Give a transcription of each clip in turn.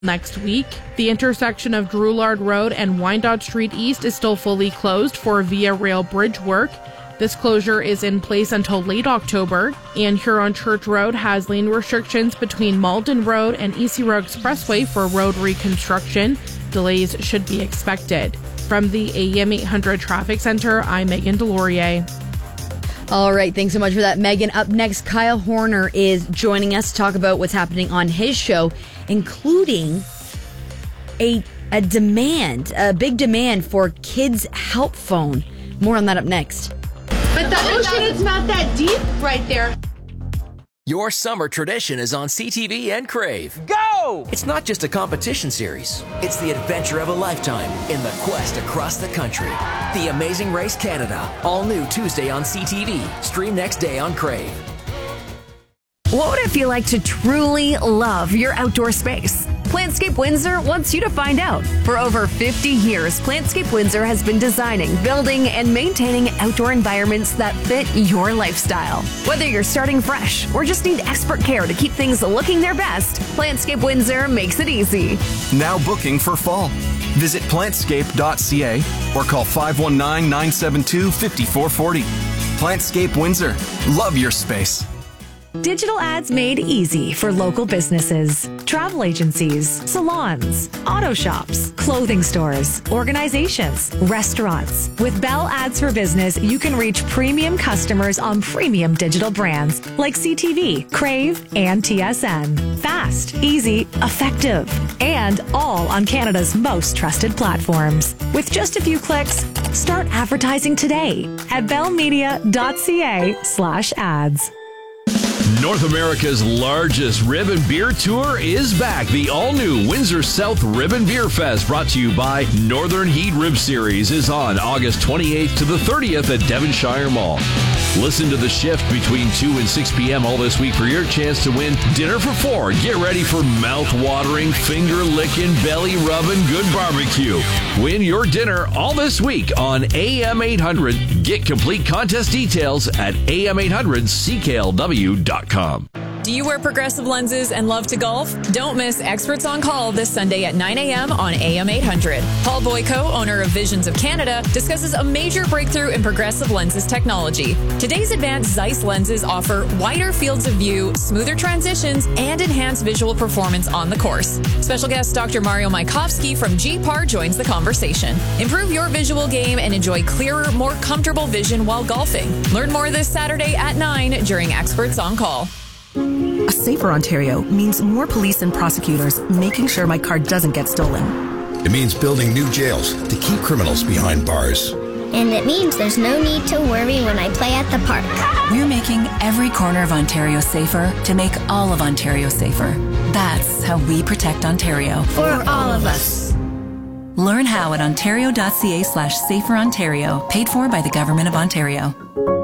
next week. The intersection of Drouillard Road and Wyandotte Street East is still fully closed for Via Rail bridge work. This closure is in place until late October, and Huron Church Road has lane restrictions between Malden Road and Easy Road Expressway for road reconstruction. Delays should be expected. From the AM 800 Traffic Center, I'm Megan Delorier. All right, thanks so much for that, Megan. Up next, Kyle Horner is joining us to talk about what's happening on his show, including a big demand for Kids Help Phone. More on that up next. But the ocean, it's not that deep right there. Your summer tradition is on CTV and Crave. Go! It's not just a competition series. It's the adventure of a lifetime in the quest across the country. The Amazing Race Canada. All new Tuesday on CTV. Stream next day on Crave. What would it feel like to truly love your outdoor space? Plantscape Windsor wants you to find out. For over 50 years, Plantscape Windsor has been designing, building, and maintaining outdoor environments that fit your lifestyle. Whether you're starting fresh or just need expert care to keep things looking their best, Plantscape Windsor makes it easy. Now booking for fall. Visit plantscape.ca or call 519-972-5440. Plantscape Windsor. Love your space. Digital ads made easy for local businesses, travel agencies, salons, auto shops, clothing stores, organizations, restaurants. With Bell Ads for Business, you can reach premium customers on premium digital brands like CTV, Crave, and TSN. Fast, easy, effective, and all on Canada's most trusted platforms. With just a few clicks, start advertising today at bellmedia.ca/ads. North America's largest Ribbon Beer Tour is back. The all-new Windsor South Ribbon Beer Fest, brought to you by Northern Heat Rib Series, is on August 28th to the 30th at Devonshire Mall. Listen to The Shift between 2 and 6 p.m. all this week for your chance to win dinner for 4. Get ready for mouth-watering, finger-licking, belly-rubbing good barbecue. Win your dinner all this week on AM 800. Get complete contest details at am800cklw.com. Do you wear progressive lenses and love to golf? Don't miss Experts on Call this Sunday at 9 a.m. on AM 800. Paul Boyko, owner of Visions of Canada, discusses a major breakthrough in progressive lenses technology. Today's advanced Zeiss lenses offer wider fields of view, smoother transitions, and enhanced visual performance on the course. Special guest Dr. Mario Maikovsky from GPAR joins the conversation. Improve your visual game and enjoy clearer, more comfortable vision while golfing. Learn more this Saturday at 9 during Experts on Call. A safer Ontario means more police and prosecutors making sure my car doesn't get stolen. It means building new jails to keep criminals behind bars. And it means there's no need to worry when I play at the park. We're making every corner of Ontario safer to make all of Ontario safer. That's how we protect Ontario. For all of us. Learn how at ontario.ca/saferontario, paid for by the Government of Ontario.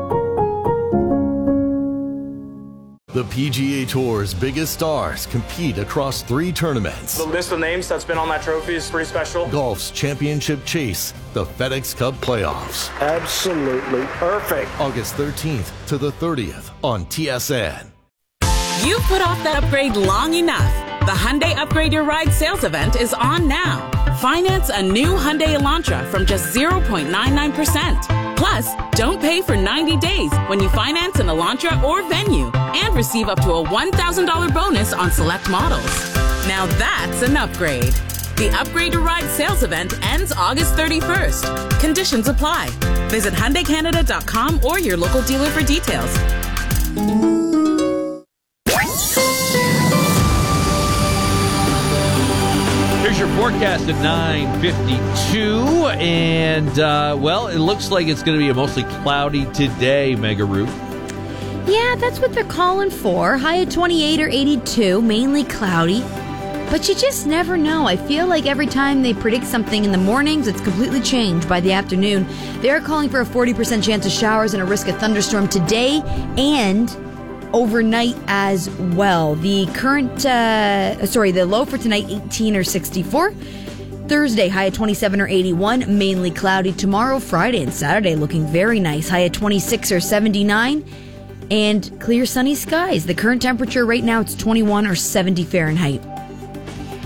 The PGA Tour's biggest stars compete across 3 tournaments. The list of names that's been on that trophy is pretty special. Golf's championship chase, the FedEx Cup playoffs. Absolutely perfect. August 13th to the 30th on TSN. You've put off that upgrade long enough. The Hyundai Upgrade Your Ride sales event is on now. Finance a new Hyundai Elantra from just 0.99%. Plus, don't pay for 90 days when you finance an Elantra or Venue, and receive up to a $1,000 bonus on select models. Now that's an upgrade. The Upgrade Your Ride sales event ends August 31st. Conditions apply. Visit HyundaiCanada.com or your local dealer for details. Here's your forecast at 9:52, and, well, it looks like it's going to be a mostly cloudy today, Mega Ruth. Yeah, that's what they're calling for. High at 28 or 82, mainly cloudy. But you just never know. I feel like every time they predict something in the mornings, it's completely changed by the afternoon. They're calling for a 40% chance of showers and a risk of thunderstorm today and overnight as well. The the low for tonight, 18 or 64. Thursday, high at 27 or 81, mainly cloudy. Tomorrow, Friday and Saturday looking very nice, high at 26 or 79. And clear sunny skies. The current temperature right now, it's 21 or 70 Fahrenheit.